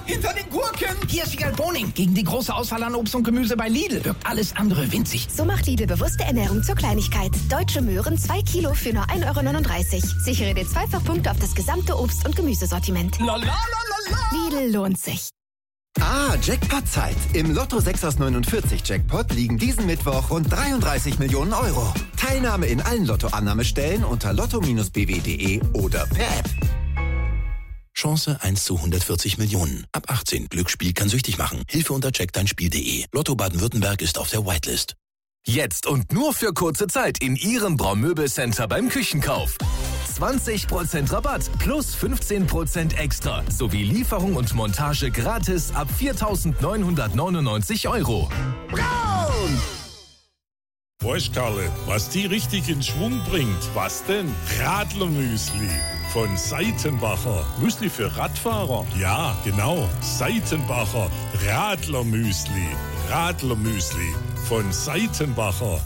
Hinter den Gurken! Hier ist Wiegald Boning. Gegen die große Auswahl an Obst und Gemüse bei Lidl wirkt alles andere winzig. So macht Lidl bewusste Ernährung zur Kleinigkeit. Deutsche Möhren 2 Kilo für nur 1,39 €. Sichere dir Zweifachpunkte auf das gesamte Obst- und Gemüsesortiment. La la la la la! Lidl lohnt sich. Jackpot-Zeit. Im Lotto 6 aus 49 Jackpot liegen diesen Mittwoch rund 33 Millionen €. Teilnahme in allen Lottoannahmestellen unter lotto-bw.de oder per App. Chance 1 zu 140 Millionen. Ab 18. Glücksspiel kann süchtig machen. Hilfe unter checkdeinspiel.de. Lotto Baden-Württemberg ist auf der Whitelist. Jetzt und nur für kurze Zeit in Ihrem Braun-Möbel-Center beim Küchenkauf. 20% Rabatt plus 15% extra sowie Lieferung und Montage gratis ab 4.999 €. Braun! Weißt Karle, was die richtig in Schwung bringt? Was denn? Radlermüsli von Seitenbacher. Müsli für Radfahrer? Ja, genau. Seitenbacher Radlermüsli. Radlermüsli von Seitenbacher.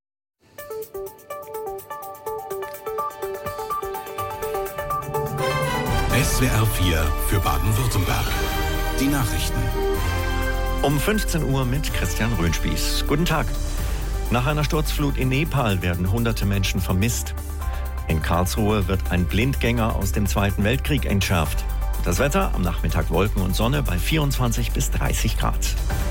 SWR 4 für Baden-Württemberg. Die Nachrichten. Um 15 Uhr mit Christian Röhnspieß. Guten Tag. Nach einer Sturzflut in Nepal werden hunderte Menschen vermisst. In Karlsruhe wird ein Blindgänger aus dem Zweiten Weltkrieg entschärft. Das Wetter am Nachmittag Wolken und Sonne bei 24 bis 30 Grad.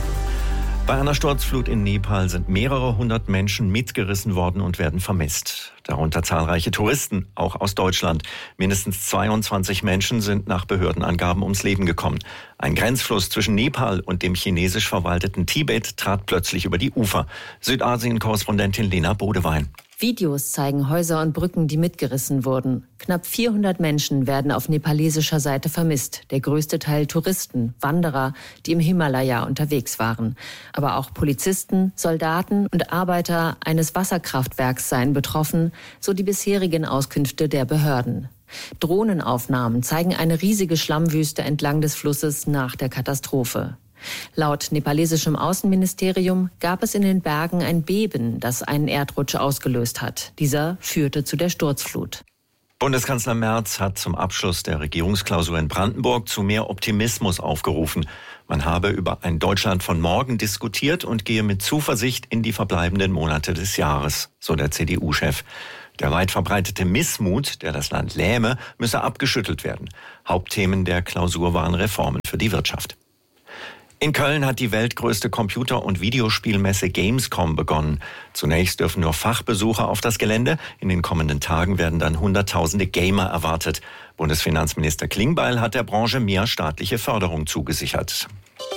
Bei einer Sturzflut in Nepal sind mehrere hundert Menschen mitgerissen worden und werden vermisst. Darunter zahlreiche Touristen, auch aus Deutschland. Mindestens 22 Menschen sind nach Behördenangaben ums Leben gekommen. Ein Grenzfluss zwischen Nepal und dem chinesisch verwalteten Tibet trat plötzlich über die Ufer. Südasien-Korrespondentin Lena Bodewein. Videos zeigen Häuser und Brücken, die mitgerissen wurden. Knapp 400 Menschen werden auf nepalesischer Seite vermisst. Der größte Teil Touristen, Wanderer, die im Himalaya unterwegs waren. Aber auch Polizisten, Soldaten und Arbeiter eines Wasserkraftwerks seien betroffen, so die bisherigen Auskünfte der Behörden. Drohnenaufnahmen zeigen eine riesige Schlammwüste entlang des Flusses nach der Katastrophe. Laut nepalesischem Außenministerium gab es in den Bergen ein Beben, das einen Erdrutsch ausgelöst hat. Dieser führte zu der Sturzflut. Bundeskanzler Merz hat zum Abschluss der Regierungsklausur in Brandenburg zu mehr Optimismus aufgerufen. Man habe über ein Deutschland von morgen diskutiert und gehe mit Zuversicht in die verbleibenden Monate des Jahres, so der CDU-Chef. Der weit verbreitete Missmut, der das Land lähme, müsse abgeschüttelt werden. Hauptthemen der Klausur waren Reformen für die Wirtschaft. In Köln hat die weltgrößte Computer- und Videospielmesse Gamescom begonnen. Zunächst dürfen nur Fachbesucher auf das Gelände. In den kommenden Tagen werden dann Hunderttausende Gamer erwartet. Bundesfinanzminister Klingbeil hat der Branche mehr staatliche Förderung zugesichert.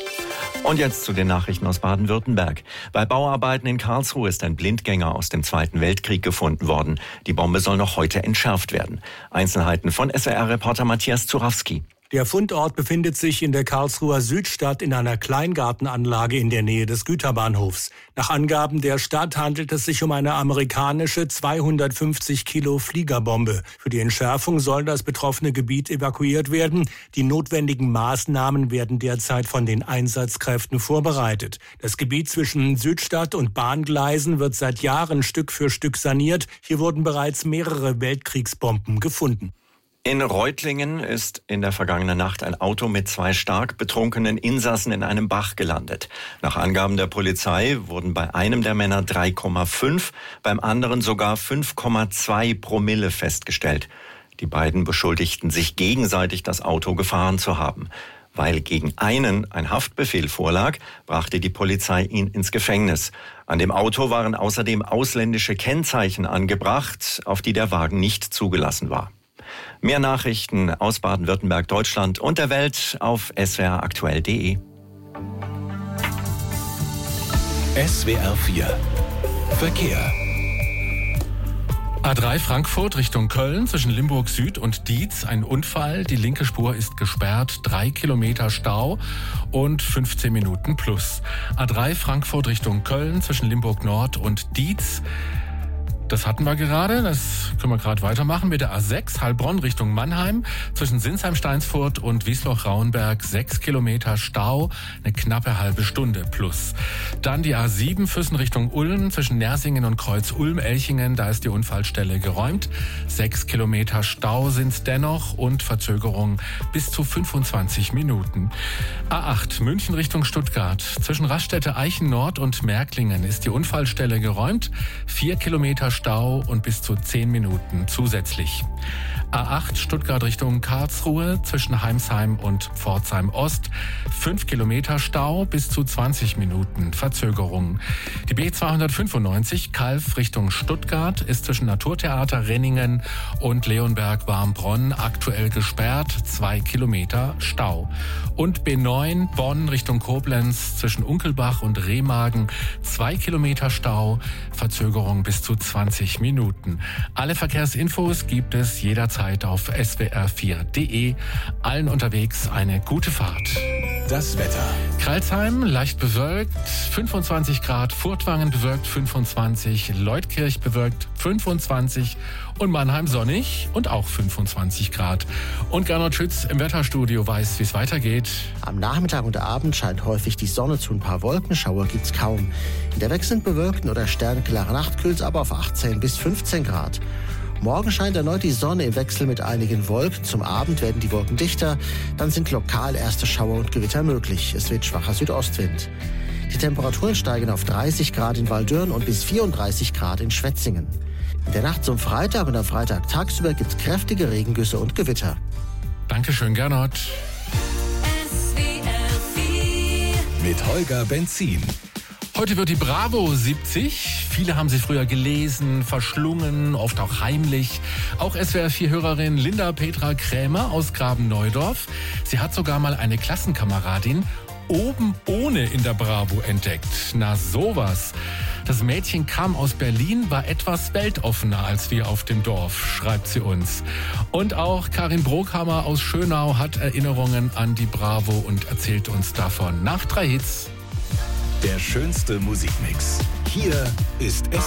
Und jetzt zu den Nachrichten aus Baden-Württemberg. Bei Bauarbeiten in Karlsruhe ist ein Blindgänger aus dem Zweiten Weltkrieg gefunden worden. Die Bombe soll noch heute entschärft werden. Einzelheiten von SWR-Reporter Matthias Zurawski. Der Fundort befindet sich in der Karlsruher Südstadt in einer Kleingartenanlage in der Nähe des Güterbahnhofs. Nach Angaben der Stadt handelt es sich um eine amerikanische 250 Kilo Fliegerbombe. Für die Entschärfung soll das betroffene Gebiet evakuiert werden. Die notwendigen Maßnahmen werden derzeit von den Einsatzkräften vorbereitet. Das Gebiet zwischen Südstadt und Bahngleisen wird seit Jahren Stück für Stück saniert. Hier wurden bereits mehrere Weltkriegsbomben gefunden. In Reutlingen ist in der vergangenen Nacht ein Auto mit 2 stark betrunkenen Insassen in einem Bach gelandet. Nach Angaben der Polizei wurden bei einem der Männer 3,5, beim anderen sogar 5,2 Promille festgestellt. Die beiden beschuldigten sich gegenseitig, das Auto gefahren zu haben. Weil gegen einen ein Haftbefehl vorlag, brachte die Polizei ihn ins Gefängnis. An dem Auto waren außerdem ausländische Kennzeichen angebracht, auf die der Wagen nicht zugelassen war. Mehr Nachrichten aus Baden-Württemberg, Deutschland und der Welt auf swraktuell.de. SWR 4 Verkehr. A3 Frankfurt Richtung Köln zwischen Limburg Süd und Dietz. Ein Unfall. Die linke Spur ist gesperrt. 3 Kilometer Stau und 15 Minuten plus. A3 Frankfurt Richtung Köln zwischen Limburg Nord und Dietz. Das hatten wir gerade, das können wir gerade weitermachen mit der A6 Heilbronn Richtung Mannheim. Zwischen Sinsheim-Steinsfurt und Wiesloch-Rauenberg 6 Kilometer Stau, eine knappe halbe Stunde plus. Dann die A7 Füssen Richtung Ulm zwischen Nersingen und Kreuz-Ulm-Elchingen, da ist die Unfallstelle geräumt. 6 Kilometer Stau sind's dennoch und Verzögerung bis zu 25 Minuten. A8 München Richtung Stuttgart. Zwischen Raststätte Eichen Nord und Märklingen ist die Unfallstelle geräumt. 4 Kilometer Stau und bis zu 10 Minuten zusätzlich. A8 Stuttgart Richtung Karlsruhe zwischen Heimsheim und Pforzheim Ost. 5 Kilometer Stau bis zu 20 Minuten Verzögerung. Die B295 Calw Richtung Stuttgart ist zwischen Naturtheater Renningen und Leonberg-Warmbronn aktuell gesperrt. 2 Kilometer Stau. Und B9 Bonn Richtung Koblenz zwischen Unkelbach und Remagen 2 Kilometer Stau. Verzögerung bis zu 20 Minuten. Alle Verkehrsinfos gibt es jederzeit auf swr4.de. Allen unterwegs eine gute Fahrt. Das Wetter. Crailsheim leicht bewölkt, 25 Grad. Furtwangen bewölkt 25. Leutkirch bewölkt 25. Und Mannheim sonnig und auch 25 Grad. Und Gernot Schütz im Wetterstudio weiß, wie es weitergeht. Am Nachmittag und Abend scheint häufig die Sonne zu, ein paar Wolkenschauer gibt's kaum. In der wechselnd bewölkten oder sternklaren Nacht kühlt's aber auf 18 bis 15 Grad. Morgen scheint erneut die Sonne im Wechsel mit einigen Wolken. Zum Abend werden die Wolken dichter. Dann sind lokal erste Schauer und Gewitter möglich. Es wird schwacher Südostwind. Die Temperaturen steigen auf 30 Grad in Waldürn und bis 34 Grad in Schwetzingen. In der Nacht zum Freitag und am Freitag tagsüber gibt es kräftige Regengüsse und Gewitter. Dankeschön, Gernot. Mit Holger Benzin. Heute wird die Bravo 70. Viele haben sie früher gelesen, verschlungen, oft auch heimlich. Auch SWR4-Hörerin Linda Petra Krämer aus Graben-Neudorf. Sie hat sogar mal eine Klassenkameradin oben ohne in der Bravo entdeckt. Na sowas. Das Mädchen kam aus Berlin, war etwas weltoffener als wir auf dem Dorf, schreibt sie uns. Und auch Karin Brokhammer aus Schönau hat Erinnerungen an die Bravo und erzählt uns davon. Nach 3 Hits. Der schönste Musikmix. Hier ist